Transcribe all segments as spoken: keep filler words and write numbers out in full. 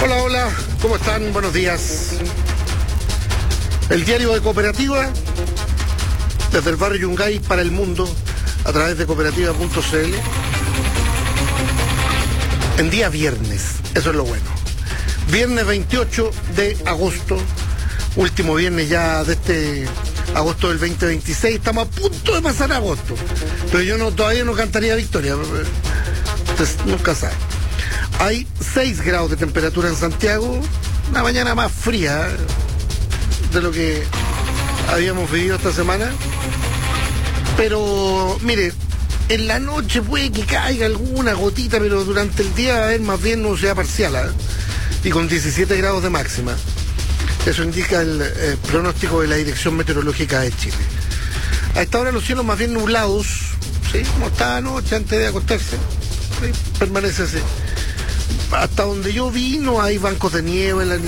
Hola, hola, ¿cómo están? Buenos días. El diario de Cooperativa, desde el barrio Yungay para el mundo, a través de cooperativa punto c l. En día viernes, eso es lo bueno. Viernes veintiocho de agosto, último viernes ya de este agosto del veinte veintiséis. Estamos a punto de pasar agosto, pero yo no todavía no cantaría victoria. Entonces, nunca sabe. Hay seis grados de temperatura en Santiago, una mañana más fría de lo que habíamos vivido esta semana. Pero, mire, en la noche puede que caiga alguna gotita, pero durante el día va a haber más bien nubosidad parcial, ¿eh? Y con diecisiete grados de máxima. Eso indica el eh, pronóstico de la Dirección Meteorológica de Chile. A esta hora los cielos más bien nublados, ¿sí? Como estaba anoche antes de acostarse, ¿sí? Permanece así. Hasta donde yo vi no hay bancos de nieve ni,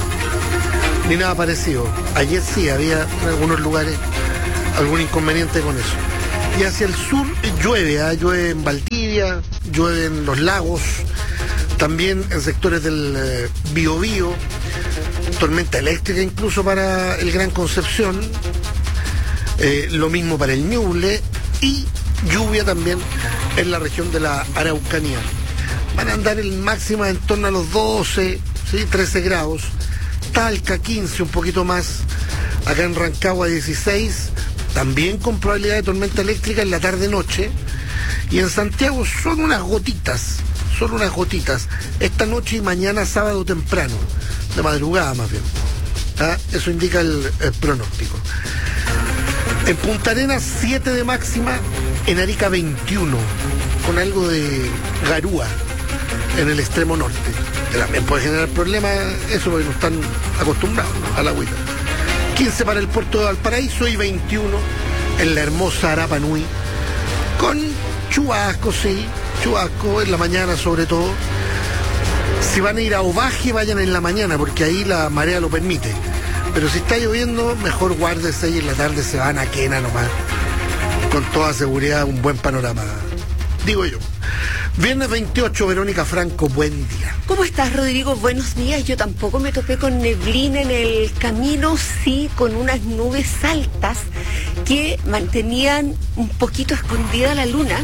ni nada parecido. Ayer sí había en algunos lugares algún inconveniente con eso. Y hacia el sur llueve, ¿eh? Llueve en Valdivia, llueve en los lagos, también en sectores del eh, Biobío, tormenta eléctrica incluso para el Gran Concepción, eh, lo mismo para el Ñuble, y lluvia también en la región de la Araucanía. Van a andar en máxima en torno a los doce, ¿sí? trece grados. Talca quince, un poquito más. Acá en Rancagua dieciséis, también con probabilidad de tormenta eléctrica en la tarde-noche. Y en Santiago son unas gotitas, son unas gotitas. Esta noche y mañana sábado temprano, de madrugada más bien. ¿Ah? Eso indica el, el pronóstico. En Punta Arenas siete de máxima, en Arica veintiuno, con algo de garúa en el extremo norte, que también puede generar problemas, eso porque no están acostumbrados, ¿no?, al agüita. quince para el puerto de Valparaíso y veintiuno en la hermosa Arapa Nui, con chubasco, sí, chubasco en la mañana sobre todo. Si van a ir a Ovaje, vayan en la mañana, porque ahí la marea lo permite. Pero si está lloviendo, mejor guárdese y en la tarde se van a Quena nomás. Con toda seguridad, un buen panorama, digo yo. Viernes veintiocho, Verónica Franco, buen día. ¿Cómo estás, Rodrigo? Buenos días. Yo tampoco me topé con neblina en el camino, sí con unas nubes altas que mantenían un poquito escondida la luna.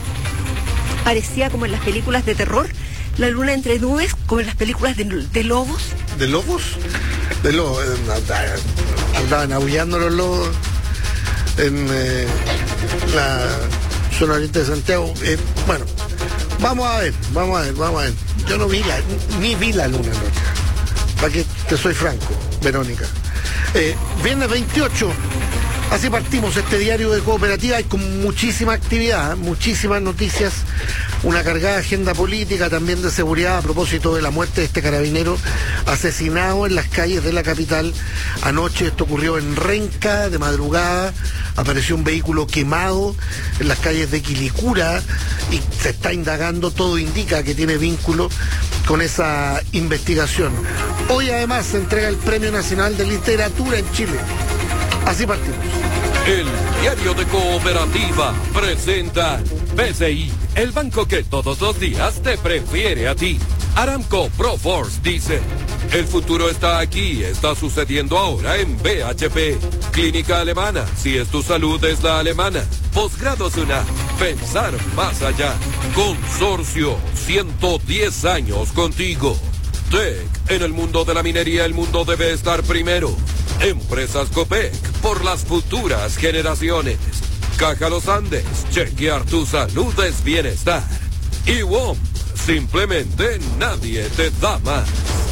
Parecía como en las películas de terror, la luna entre nubes, como en las películas de, de lobos. ¿De lobos? De lobos. Andaban aullando los lobos en eh, la zona oriente de Santiago. Eh, bueno, vamos a ver, vamos a ver, vamos a ver. Yo no vi la, ni vi la luna anoche. Para que te soy franco, Verónica. Eh, viernes veintiocho, así partimos este diario de Cooperativa. Hay con muchísima actividad, muchísimas noticias, una cargada agenda política, también de seguridad, a propósito de la muerte de este carabinero asesinado en las calles de la capital. Anoche esto ocurrió en Renca, de madrugada, apareció un vehículo quemado en las calles de Quilicura y se está indagando, todo indica que tiene vínculo con esa investigación. Hoy además se entrega el Premio Nacional de Literatura en Chile. Así partimos. El diario de Cooperativa presenta B C I, el banco que todos los días te prefiere a ti. Aramco Proforce dice: el futuro está aquí, está sucediendo ahora en B H P. Clínica Alemana, si es tu salud es la alemana. Posgrado SUNA, pensar más allá. Consorcio, ciento diez años contigo. Tech, en el mundo de la minería el mundo debe estar primero. Empresas Copec, por las futuras generaciones. Caja Los Andes, chequear tu salud es bienestar. Y W O M, simplemente nadie te da más.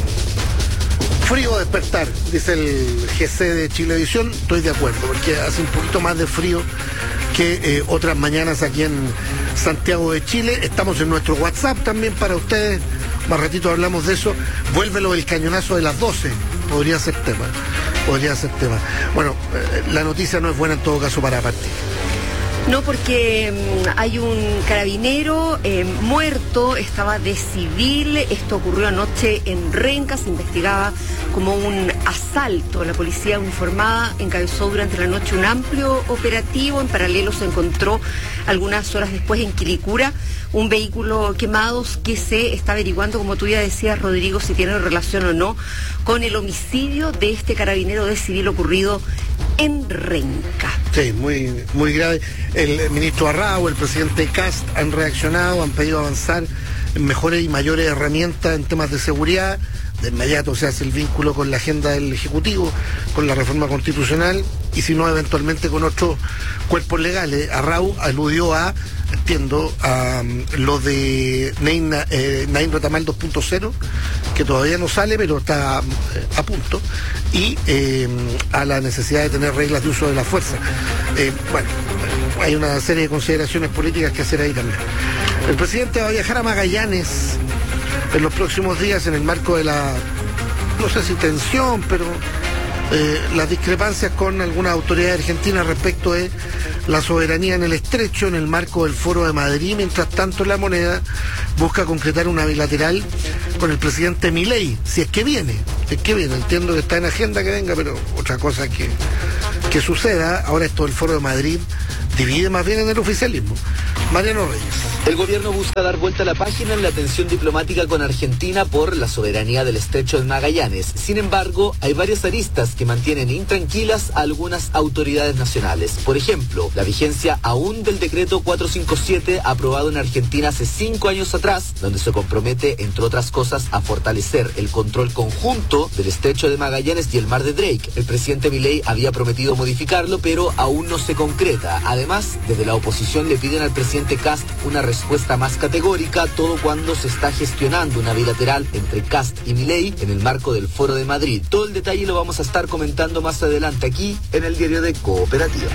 Frío despertar, dice el G C de Chilevisión. Estoy de acuerdo, porque hace un poquito más de frío que eh, otras mañanas aquí en Santiago de Chile. Estamos en nuestro WhatsApp también para ustedes. Más ratito hablamos de eso. Vuélvelo el cañonazo de las doce. Podría ser tema. Podría ser tema. Bueno, eh, la noticia no es buena en todo caso para partir. No, porque um, hay un carabinero eh, muerto, estaba de civil. Esto ocurrió anoche en Renca, se investigaba como un asalto Salto. La policía uniformada encabezó durante la noche un amplio operativo. En paralelo se encontró algunas horas después en Quilicura un vehículo quemado que se está averiguando, como tú ya decías, Rodrigo, si tiene relación o no con el homicidio de este carabinero de civil ocurrido en Renca. Sí, muy, muy grave. El ministro Arrau, el presidente Kast han reaccionado, han pedido avanzar en mejores y mayores herramientas en temas de seguridad. De inmediato se hace el vínculo con la agenda del Ejecutivo, con la reforma constitucional y si no, eventualmente con otros cuerpos legales. Arrau aludió a, entiendo, a um, lo de Naim, eh, Naim Retamal dos punto cero, que todavía no sale, pero está eh, a punto, y eh, a la necesidad de tener reglas de uso de la fuerza. Eh, bueno, hay una serie de consideraciones políticas que hacer ahí también. El presidente va a viajar a Magallanes en los próximos días en el marco de la, no sé si tensión, pero eh, las discrepancias con algunas autoridades argentinas respecto de la soberanía en el estrecho, en el marco del Foro de Madrid. Mientras tanto, La Moneda busca concretar una bilateral con el presidente Milei, si es que viene, si es que viene, entiendo que está en agenda que venga, pero otra cosa que, que suceda. Ahora esto del Foro de Madrid divide más bien en el oficialismo. Mariano Reyes. El gobierno busca dar vuelta a la página en la tensión diplomática con Argentina por la soberanía del estrecho de Magallanes. Sin embargo, hay varias aristas que mantienen intranquilas a algunas autoridades nacionales. Por ejemplo, la vigencia aún del decreto cuatrocientos cincuenta y siete aprobado en Argentina hace cinco años atrás, donde se compromete, entre otras cosas, a fortalecer el control conjunto del estrecho de Magallanes y el mar de Drake. El presidente Milei había prometido modificarlo, pero aún no se concreta. Además, desde la oposición le piden al presidente Kast una respuesta más categórica, todo cuando se está gestionando una bilateral entre Kast y Milei en el marco del Foro de Madrid. Todo el detalle lo vamos a estar comentando más adelante aquí en el diario de Cooperativa.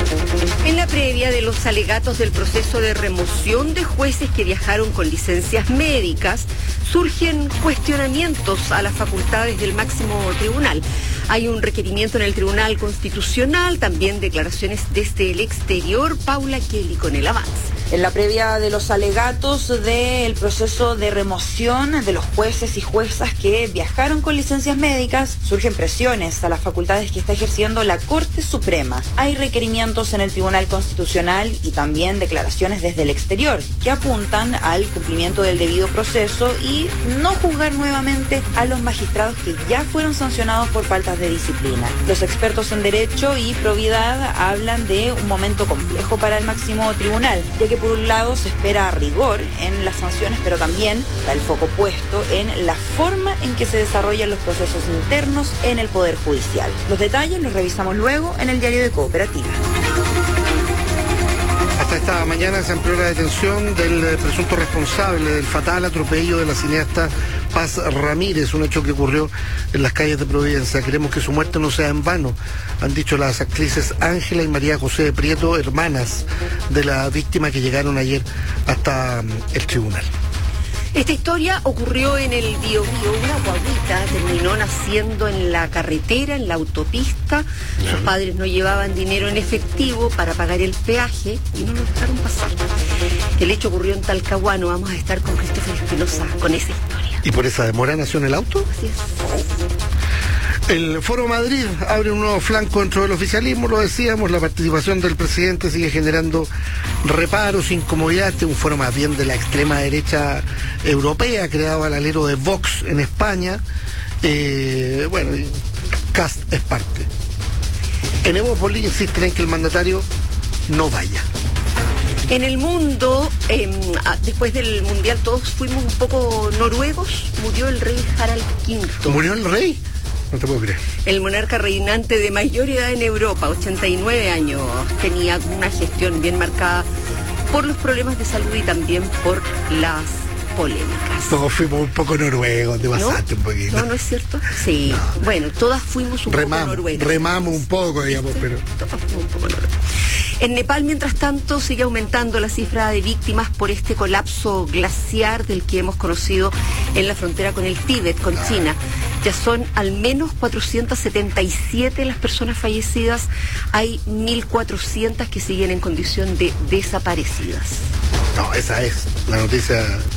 En la previa de los alegatos del proceso de remoción de jueces que viajaron con licencias médicas, surgen cuestionamientos a las facultades del máximo tribunal. Hay un requerimiento en el Tribunal Constitucional, también declaraciones desde el exterior. Paula Kelly con el avance. En la previa de los alegatos del proceso de remoción de los jueces y juezas que viajaron con licencias médicas, surgen presiones a las facultades que está ejerciendo la Corte Suprema. Hay requerimientos en el Tribunal Constitucional y también declaraciones desde el exterior que apuntan al cumplimiento del debido proceso y no juzgar nuevamente a los magistrados que ya fueron sancionados por faltas de disciplina. Los expertos en Derecho y Probidad hablan de un momento complejo para el máximo tribunal, ya que por un lado se espera rigor en las sanciones, pero también está el foco puesto en la forma en que se desarrollan los procesos internos en el Poder Judicial. Los detalles los revisamos luego en el diario de Cooperativa. Hasta esta mañana se amplió la detención del presunto responsable del fatal atropello de la cineasta Paz Ramírez, un hecho que ocurrió en las calles de Providencia. Queremos que su muerte no sea en vano, han dicho las actrices Ángela y María José de Prieto, hermanas de la víctima, que llegaron ayer hasta el tribunal. Esta historia ocurrió en el Biobío. Una guaguita terminó naciendo en la carretera, en la autopista. Sus padres no llevaban dinero en efectivo para pagar el peaje y no lo dejaron pasar. El hecho ocurrió en Talcahuano. Vamos a estar con Cristóbal Espinosa con esa historia. ¿Y por esa demora nació en el auto? Así es. El Foro Madrid abre un nuevo flanco dentro del oficialismo, lo decíamos. La participación del presidente sigue generando reparos, incomodidad. Este es un foro más bien de la extrema derecha europea, creado al alero de Vox en España. Eh, bueno, Kast es parte. En Evópolis insisten en que el mandatario no vaya. En el mundo, eh, después del Mundial, todos fuimos un poco noruegos. Murió el rey Harald quinto. ¿Murió el rey? No te puedo creer. El monarca reinante de mayor edad en Europa, ochenta y nueve años, tenía una gestión bien marcada por los problemas de salud y también por las polémicas. Todos fuimos un poco noruegos, te pasaste ¿No? un poquito. No, ¿no es cierto? Sí. No. Bueno, todas fuimos un remamos, poco noruegos. Remamos un poco, digamos, ¿Sí? pero... Todas fuimos un poco noruegos. En Nepal, mientras tanto, sigue aumentando la cifra de víctimas por este colapso glaciar del que hemos conocido en la frontera con el Tíbet, con China. Ya son al menos cuatrocientas setenta y siete las personas fallecidas. Hay mil cuatrocientas que siguen en condición de desaparecidas. No, esa es la noticia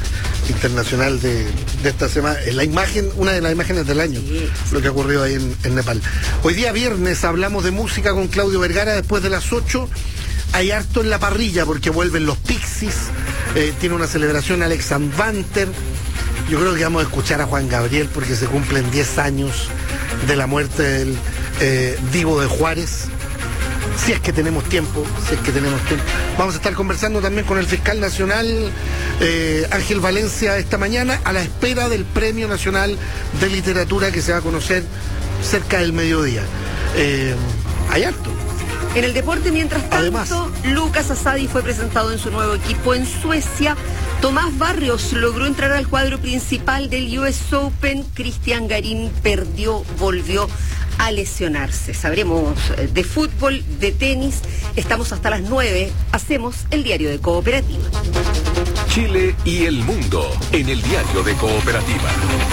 internacional de, de esta semana. La imagen, una de las imágenes del año, sí, lo que ha ocurrido ahí en, en Nepal. Hoy día viernes hablamos de música con Claudio Vergara después de las ocho. Hay harto en la parrilla porque vuelven los Pixies, eh, tiene una celebración Alex Anvanter. Yo creo que vamos a escuchar a Juan Gabriel porque se cumplen diez años de la muerte del eh, Divo de Juárez. Si es que tenemos tiempo, si es que tenemos tiempo. Vamos a estar conversando también con el fiscal nacional eh, Ángel Valencia esta mañana a la espera del Premio Nacional de Literatura que se va a conocer cerca del mediodía. Eh, hay harto. En el deporte, mientras tanto, Además, Lucas Asadi fue presentado en su nuevo equipo en Suecia. Tomás Barrios logró entrar al cuadro principal del U S Open. Cristian Garín perdió, volvió a lesionarse. Sabremos de fútbol, de tenis. Estamos hasta las nueve. Hacemos el diario de Cooperativa. Chile y el mundo en el diario de Cooperativa.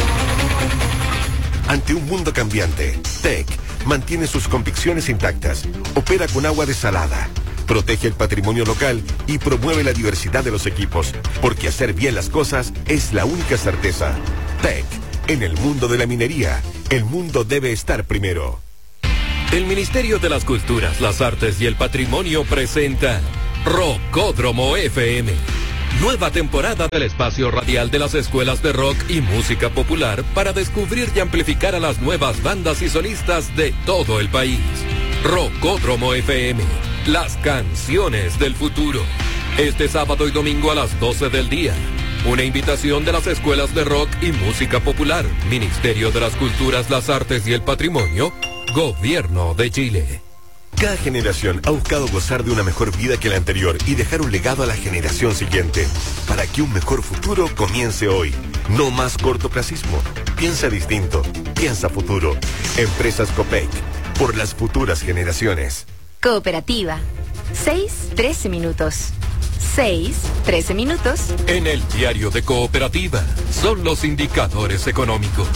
Ante un mundo cambiante, T E C mantiene sus convicciones intactas, opera con agua desalada, protege el patrimonio local y promueve la diversidad de los equipos, porque hacer bien las cosas es la única certeza. T E C, en el mundo de la minería, el mundo debe estar primero. El Ministerio de las Culturas, las Artes y el Patrimonio presenta Rockódromo F M. Nueva temporada del espacio radial de las escuelas de rock y música popular para descubrir y amplificar a las nuevas bandas y solistas de todo el país. Rockódromo F M, las canciones del futuro. Este sábado y domingo a las doce del día. Una invitación de las escuelas de rock y música popular, Ministerio de las Culturas, las Artes y el Patrimonio, Gobierno de Chile. Cada generación ha buscado gozar de una mejor vida que la anterior y dejar un legado a la generación siguiente. Para que un mejor futuro comience hoy. No más cortoplacismo. Piensa distinto. Piensa futuro. Empresas Copec. Por las futuras generaciones. Cooperativa. seis, trece minutos. seis, trece minutos. En el diario de Cooperativa son los indicadores económicos.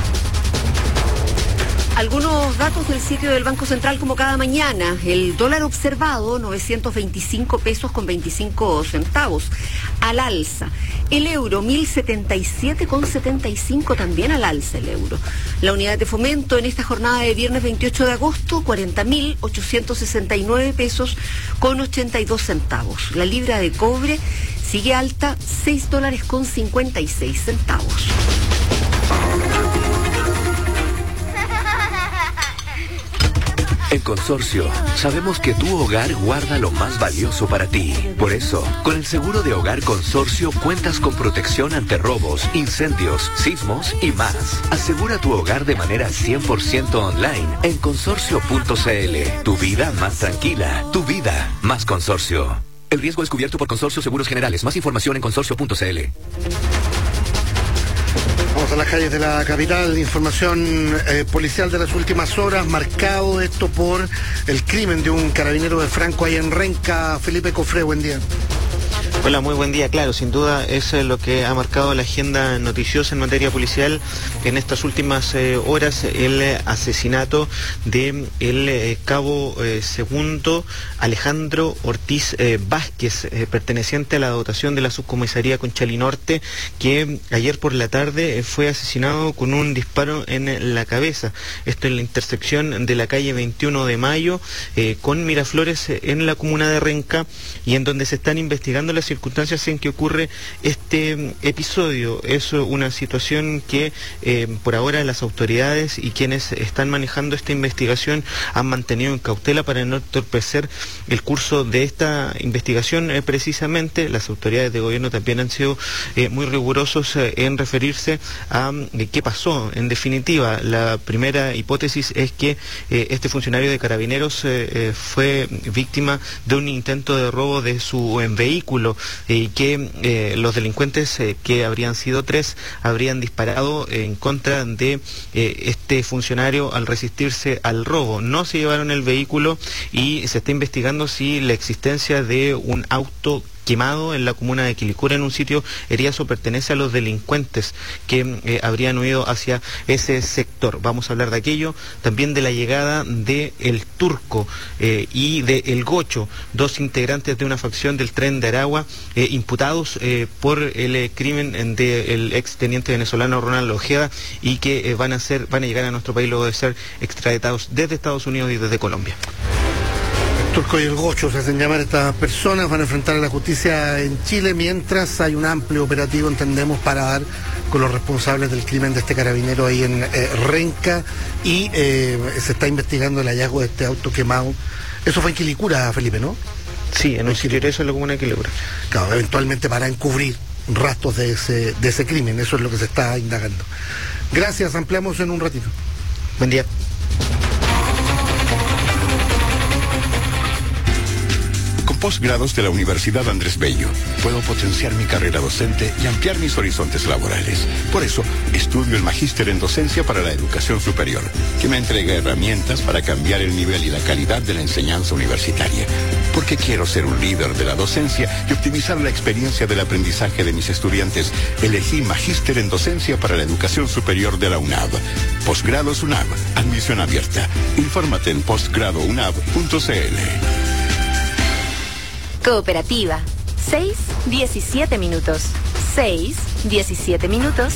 Algunos datos del sitio del Banco Central como cada mañana. El dólar observado, novecientos veinticinco pesos con veinticinco centavos al alza. El euro, mil setenta y siete con setenta y cinco también al alza el euro. La unidad de fomento en esta jornada de viernes veintiocho de agosto, cuarenta mil ochocientos sesenta y nueve pesos con ochenta y dos centavos. La libra de cobre sigue alta, seis dólares con cincuenta y seis centavos. En Consorcio, sabemos que tu hogar guarda lo más valioso para ti. Por eso, con el seguro de hogar Consorcio cuentas con protección ante robos, incendios, sismos y más. Asegura tu hogar de manera cien por ciento online en consorcio punto c l. Tu vida más tranquila, tu vida más Consorcio. El riesgo es cubierto por Consorcio Seguros Generales. Más información en consorcio punto c l. Vamos a las calles de la capital, información eh, policial de las últimas horas, marcado esto por el crimen de un carabinero de Franco ahí en Renca. Felipe Cofré, buen día. Hola, muy buen día. Claro, sin duda es lo que ha marcado la agenda noticiosa en materia policial en estas últimas eh, horas, el eh, asesinato de el eh, cabo eh, segundo Alejandro Ortiz eh, Vázquez, eh, perteneciente a la dotación de la subcomisaría Conchalí Norte, que ayer por la tarde eh, fue asesinado con un disparo en la cabeza. Esto en la intersección de la calle veintiuno de mayo eh, con Miraflores eh, en la comuna de Renca, y en donde se están investigando las circunstancias en que ocurre este episodio. Es una situación que eh, por ahora las autoridades y quienes están manejando esta investigación han mantenido en cautela para no entorpecer el curso de esta investigación. Eh, precisamente las autoridades de gobierno también han sido eh, muy rigurosos eh, en referirse a eh, qué pasó. En definitiva, la primera hipótesis es que eh, este funcionario de Carabineros eh, eh, fue víctima de un intento de robo de su eh, vehículo, y que eh, los delincuentes, eh, que habrían sido tres, habrían disparado eh, en contra de eh, este funcionario al resistirse al robo. No se llevaron el vehículo y se está investigando si la existencia de un auto quemado en la comuna de Quilicura, en un sitio eriazo, pertenece a los delincuentes que eh, habrían huido hacia ese sector. Vamos a hablar de aquello, también de la llegada de El Turco eh, y de El Gocho, dos integrantes de una facción del Tren de Aragua, eh, imputados eh, por el eh, crimen del ex teniente venezolano Ronald Ojeda, y que eh, van a ser, van a llegar a nuestro país luego de ser extraditados desde Estados Unidos y desde Colombia. El Turco y El Gocho se hacen llamar estas personas, van a enfrentar a la justicia en Chile, mientras hay un amplio operativo, entendemos, para dar con los responsables del crimen de este carabinero ahí en eh, Renca, y eh, se está investigando el hallazgo de este auto quemado. Eso fue en Quilicura, Felipe, ¿no? Sí, en un sitio eriazo en la comuna de Quilicura. Claro, eventualmente para encubrir rastros de ese, de ese crimen, eso es lo que se está indagando. Gracias, ampliamos en un ratito. Buen día. Con posgrados de la Universidad Andrés Bello, puedo potenciar mi carrera docente y ampliar mis horizontes laborales. Por eso, estudio el Magíster en Docencia para la Educación Superior, que me entrega herramientas para cambiar el nivel y la calidad de la enseñanza universitaria. Porque quiero ser un líder de la docencia y optimizar la experiencia del aprendizaje de mis estudiantes, elegí Magíster en Docencia para la Educación Superior de la UNAV. Posgrados UNAV, admisión abierta. Infórmate en postgrado unav punto c l. Cooperativa. seis, diecisiete minutos. seis, diecisiete minutos.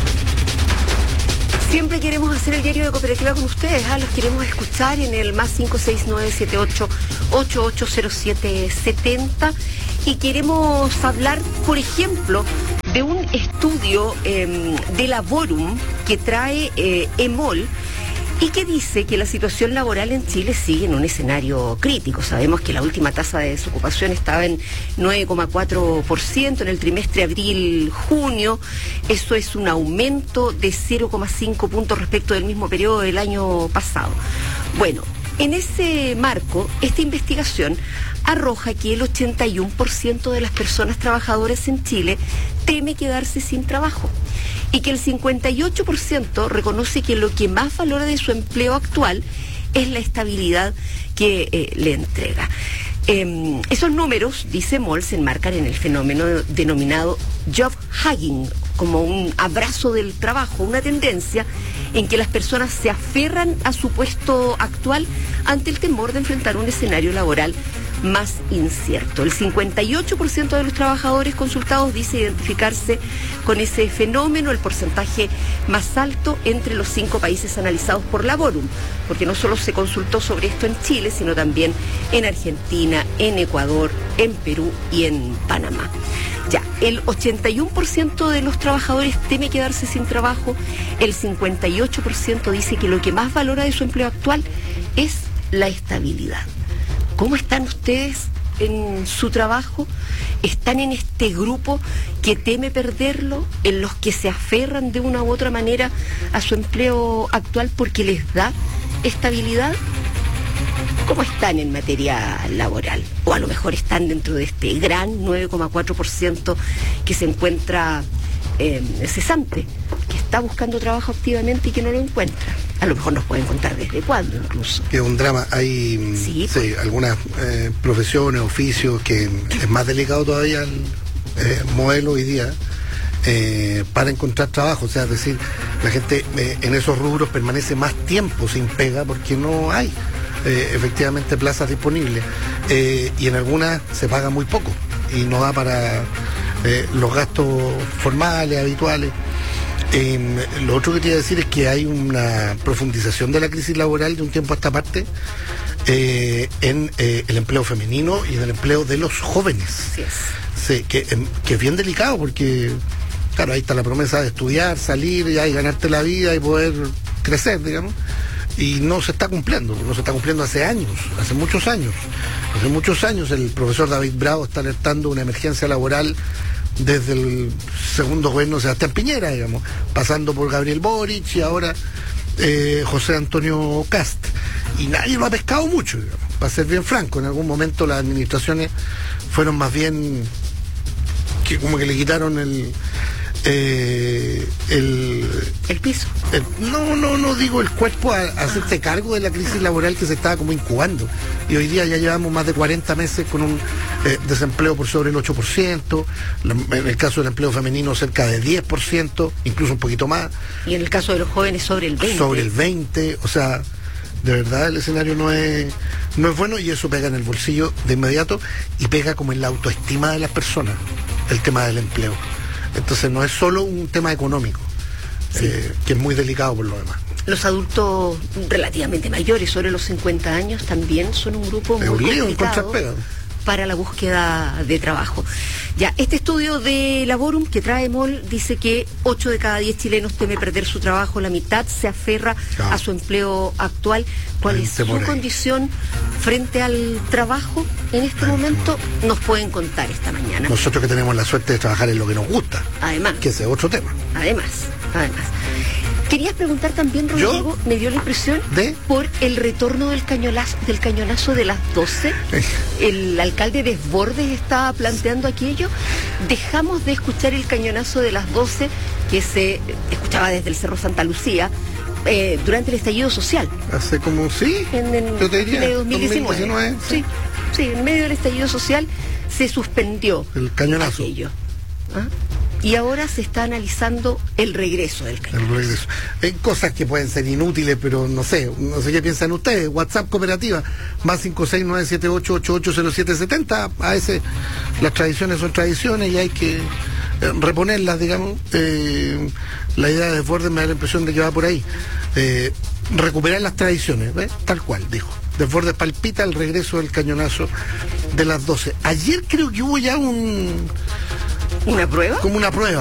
Siempre queremos hacer el diario de Cooperativa con ustedes, ¿ah? Los queremos escuchar en el más cinco seis nueve siete ocho ocho ocho cero siete siete cero, y queremos hablar, por ejemplo, de un estudio eh, de Laborum que trae eh, EMOL, y que dice que la situación laboral en Chile sigue en un escenario crítico. Sabemos que la última tasa de desocupación estaba en nueve coma cuatro por ciento en el trimestre abril-junio. Eso es un aumento de cero coma cinco puntos respecto del mismo periodo del año pasado. Bueno, en ese marco, esta investigación arroja que el ochenta y uno por ciento de las personas trabajadoras en Chile teme quedarse sin trabajo, y que el cincuenta y ocho por ciento reconoce que lo que más valora de su empleo actual es la estabilidad que eh, le entrega. Eh, esos números, dice Moll, se enmarcan en el fenómeno denominado job hugging, como un abrazo del trabajo, una tendencia en que las personas se aferran a su puesto actual ante el temor de enfrentar un escenario laboral más incierto. El cincuenta y ocho por ciento de los trabajadores consultados dice identificarse con ese fenómeno, el porcentaje más alto entre los cinco países analizados por Laborum, porque no solo se consultó sobre esto en Chile, sino también en Argentina, en Ecuador, en Perú y en Panamá. Ya, el ochenta y uno por ciento de los trabajadores teme quedarse sin trabajo, el cincuenta y ocho por ciento dice que lo que más valora de su empleo actual es la estabilidad. ¿Cómo están ustedes en su trabajo? ¿Están en este grupo que teme perderlo, en los que se aferran de una u otra manera a su empleo actual porque les da estabilidad? ¿Cómo están en materia laboral? O a lo mejor están dentro de este gran nueve coma cuatro por ciento que se encuentra eh, cesante, que está buscando trabajo activamente y que no lo encuentra. A lo mejor nos pueden contar desde cuándo incluso. Que es un drama. Hay sí, sí, pues. algunas eh, profesiones, oficios que es más delicado todavía el eh, modelo hoy día eh, para encontrar trabajo. O sea, es decir, la gente eh, en esos rubros permanece más tiempo sin pega porque no hay eh, efectivamente plazas disponibles. Eh, y en algunas se paga muy poco y no da para eh, los gastos formales, habituales. Eh, lo otro que te iba a decir es que hay una profundización de la crisis laboral de un tiempo a esta parte eh, en eh, el empleo femenino y en el empleo de los jóvenes. Sí, es. Sí, que, eh, que es bien delicado porque, claro, ahí está la promesa de estudiar, salir ya, y ganarte la vida y poder crecer, digamos, y no se está cumpliendo, no se está cumpliendo hace años, hace muchos años. Hace muchos años el profesor David Bravo está alertando una emergencia laboral desde el segundo gobierno de Sebastián Piñera, digamos, pasando por Gabriel Boric y ahora eh, José Antonio Cast. Y nadie lo ha pescado mucho, digamos, para ser bien franco. En algún momento las administraciones fueron más bien que como que le quitaron el, eh, el... El piso. el- no, no, no digo el cuerpo a, a hacerse cargo de la crisis laboral que se estaba como incubando. Y hoy día ya llevamos más de cuarenta meses con un eh, desempleo por sobre el ocho por ciento, la- en el caso del empleo femenino cerca de diez por ciento, incluso un poquito más, Y en el caso de los jóvenes sobre el veinte. sobre el veinte, o sea, de verdad el escenario no es, no es bueno y eso pega en el bolsillo de inmediato y pega como en la autoestima de las personas, el tema del empleo. Entonces no es solo un tema económico, eh, que es muy delicado por lo demás. Los adultos relativamente mayores, sobre los cincuenta años, también son un grupo Es muy un lío complicado encontrar pega. para la búsqueda de trabajo. Ya, este estudio de Laborum que trae MOL dice que ocho de cada diez chilenos teme perder su trabajo, la mitad se aferra Claro. a su empleo actual. ¿Cuál Hay es un su temor ahí. condición frente al trabajo en este Hay un momento? Nos pueden contar esta mañana. Nosotros que tenemos la suerte de trabajar en lo que nos gusta, Además, que ese es otro tema. además, además. Querías preguntar también, Rodrigo, me dio la impresión ¿De? por el retorno del cañonazo, del cañonazo de las doce. El alcalde Desbordes estaba planteando aquello. Dejamos de escuchar el cañonazo de las doce que se escuchaba desde el Cerro Santa Lucía eh, durante el estallido social. Hace como, sí, En, en yo te diría, de dos mil diecinueve. dos mil diecinueve, Sí, sí, en medio del estallido social se suspendió el cañonazo. aquello. ¿Ah? Y ahora se está analizando el regreso del cañonazo. El regreso. Hay cosas que pueden ser inútiles, pero no sé, no sé qué piensan ustedes. WhatsApp cooperativa, más cinco seis nueve siete ocho ocho ocho cero siete siete cero. A veces las tradiciones son tradiciones y hay que eh, reponerlas, digamos. Eh, la idea de Desbordes me da la impresión de que va por ahí. Eh, recuperar las tradiciones, ¿ves? Tal cual, dijo. Desbordes palpita el regreso del cañonazo de las doce. Ayer creo que hubo ya un... ¿Una prueba? como una prueba.